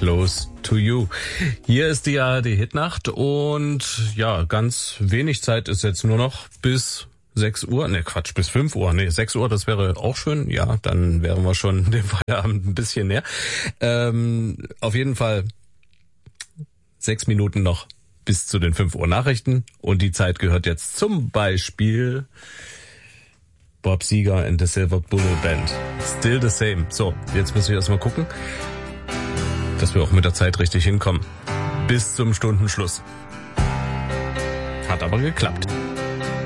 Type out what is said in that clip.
Close to You. Hier ist die ARD-Hitnacht und ja, ganz wenig Zeit ist jetzt nur noch bis 6 Uhr, bis 5 Uhr, 6 Uhr, das wäre auch schön, ja, dann wären wir schon dem Feierabend ein bisschen näher. Auf jeden Fall 6 Minuten noch bis zu den 5 Uhr Nachrichten und die Zeit gehört jetzt zum Beispiel Bob Seger and the Silver Bullet Band. Still the same. So, jetzt müssen wir erstmal gucken, dass wir auch mit der Zeit richtig hinkommen. Bis zum Stundenschluss. Hat aber geklappt.